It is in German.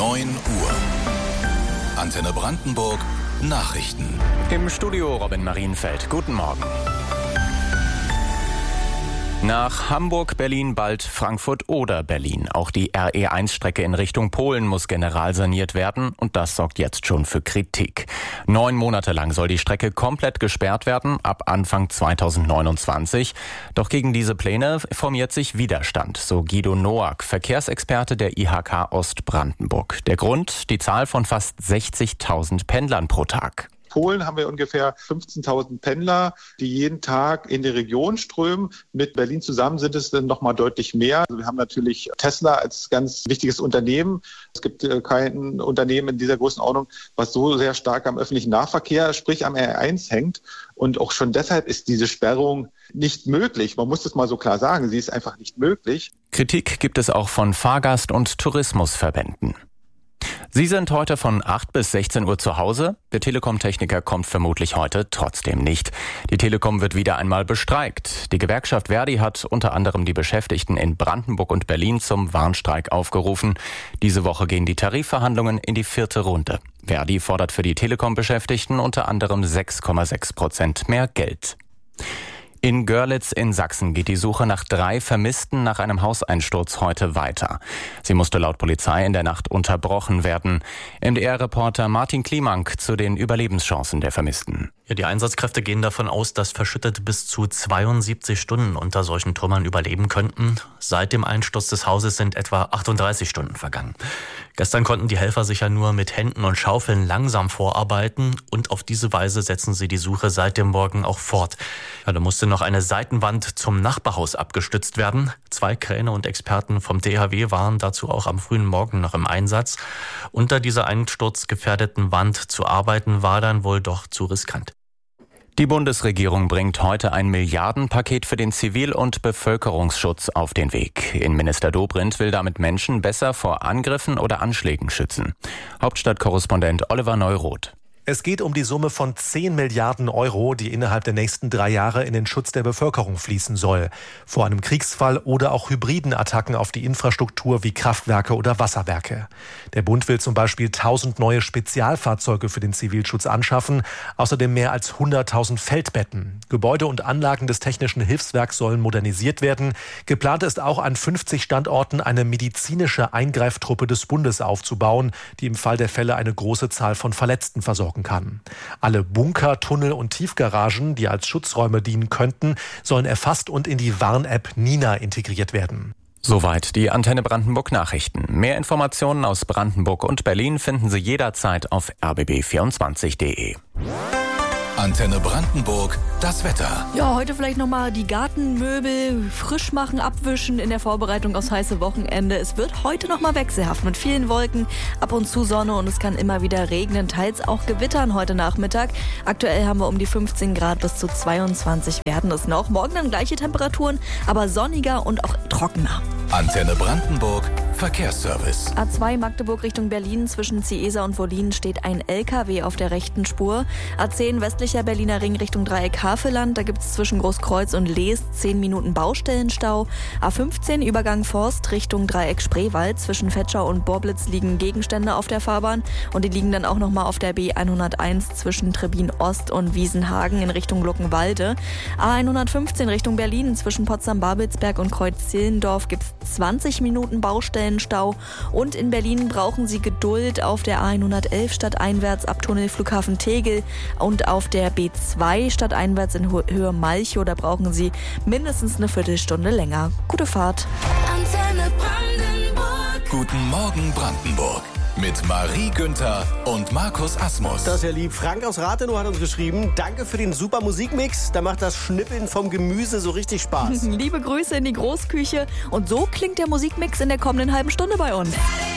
9 Uhr. Antenne Brandenburg Nachrichten. Im Studio Robin Marienfeld. Guten Morgen. Nach Hamburg, Berlin, bald Frankfurt oder Berlin. Auch die RE1-Strecke in Richtung Polen muss generalsaniert werden und das sorgt jetzt schon für Kritik. 9 Monate lang soll die Strecke komplett gesperrt werden, ab Anfang 2029. Doch gegen diese Pläne formiert sich Widerstand, so Guido Noack, Verkehrsexperte der IHK Ostbrandenburg. Der Grund? Die Zahl von fast 60.000 Pendlern pro Tag. Polen haben wir ungefähr 15.000 Pendler, die jeden Tag in die Region strömen. Mit Berlin zusammen sind es dann noch mal deutlich mehr. Also wir haben natürlich Tesla als ganz wichtiges Unternehmen. Es gibt kein Unternehmen in dieser Größenordnung, was so sehr stark am öffentlichen Nahverkehr, sprich am R1 hängt. Und auch schon deshalb ist diese Sperrung nicht möglich. Man muss das mal so klar sagen, sie ist einfach nicht möglich. Kritik gibt es auch von Fahrgast- und Tourismusverbänden. Sie sind heute von 8 bis 16 Uhr zu Hause. Der Telekom-Techniker kommt vermutlich heute trotzdem nicht. Die Telekom wird wieder einmal bestreikt. Die Gewerkschaft Verdi hat unter anderem die Beschäftigten in Brandenburg und Berlin zum Warnstreik aufgerufen. Diese Woche gehen die Tarifverhandlungen in die 4. Runde. Verdi fordert für die Telekom-Beschäftigten unter anderem 6,6% mehr Geld. In Görlitz in Sachsen geht die Suche nach 3 Vermissten nach einem Hauseinsturz heute weiter. Sie musste laut Polizei in der Nacht unterbrochen werden. MDR-Reporter Martin Klimank zu den Überlebenschancen der Vermissten. Ja, die Einsatzkräfte gehen davon aus, dass Verschüttete bis zu 72 Stunden unter solchen Trümmern überleben könnten. Seit dem Einsturz des Hauses sind etwa 38 Stunden vergangen. Gestern konnten die Helfer sich ja nur mit Händen und Schaufeln langsam vorarbeiten und auf diese Weise setzen sie die Suche seit dem Morgen auch fort. Ja, da musste noch eine Seitenwand zum Nachbarhaus abgestützt werden. 2 Kräne und Experten vom THW waren dazu auch am frühen Morgen noch im Einsatz. Unter dieser einsturzgefährdeten Wand zu arbeiten war dann wohl doch zu riskant. Die Bundesregierung bringt heute ein Milliardenpaket für den Zivil- und Bevölkerungsschutz auf den Weg. Innenminister Dobrindt will damit Menschen besser vor Angriffen oder Anschlägen schützen. Hauptstadtkorrespondent Oliver Neuroth. Es geht um die Summe von 10 Milliarden Euro, die innerhalb der nächsten 3 Jahre in den Schutz der Bevölkerung fließen soll. Vor einem Kriegsfall oder auch hybriden Attacken auf die Infrastruktur wie Kraftwerke oder Wasserwerke. Der Bund will zum Beispiel 1000 neue Spezialfahrzeuge für den Zivilschutz anschaffen, außerdem mehr als 100.000 Feldbetten. Gebäude und Anlagen des Technischen Hilfswerks sollen modernisiert werden. Geplant ist auch an 50 Standorten eine medizinische Eingreiftruppe des Bundes aufzubauen, die im Fall der Fälle eine große Zahl von Verletzten versorgen kann. Alle Bunker, Tunnel und Tiefgaragen, die als Schutzräume dienen könnten, sollen erfasst und in die Warn-App Nina integriert werden. Soweit die Antenne Brandenburg Nachrichten. Mehr Informationen aus Brandenburg und Berlin finden Sie jederzeit auf rbb24.de. Antenne Brandenburg, das Wetter. Ja, heute vielleicht nochmal die Gartenmöbel frisch machen, abwischen in der Vorbereitung aufs heiße Wochenende. Es wird heute nochmal wechselhaft mit vielen Wolken, ab und zu Sonne und es kann immer wieder regnen, teils auch gewittern heute Nachmittag. Aktuell haben wir um die 15 Grad bis zu 22 werden es noch. Morgen dann gleiche Temperaturen, aber sonniger und auch trockener. Antenne Brandenburg, Verkehrsservice. A2 Magdeburg Richtung Berlin zwischen Ciesa und Wollin steht ein LKW auf der rechten Spur. A10 westlicher Berliner Ring Richtung Dreieck Havelland, da gibt es zwischen Großkreuz und Leest 10 Minuten Baustellenstau. A15 Übergang Forst Richtung Dreieck Spreewald, zwischen Vetschau und Borblitz liegen Gegenstände auf der Fahrbahn und die liegen dann auch nochmal auf der B101 zwischen Trebin Ost und Wiesenhagen in Richtung Luckenwalde. A115 Richtung Berlin zwischen Potsdam-Babelsberg und Kreuz-Zillendorf gibt es 20 Minuten Baustellenstau und in Berlin brauchen Sie Geduld auf der A111 stadteinwärts ab Tunnel Flughafen Tegel und auf der B2 stadteinwärts in Höhe Malchow, da brauchen Sie mindestens eine Viertelstunde länger. Gute Fahrt. Antenne Brandenburg. Guten Morgen Brandenburg. Mit Marie Günther und Markus Asmus. Das ist ja lieb. Frank aus Rathenow hat uns geschrieben, danke für den super Musikmix. Da macht das Schnippeln vom Gemüse so richtig Spaß. Liebe Grüße in die Großküche. Und so klingt der Musikmix in der kommenden halben Stunde bei uns.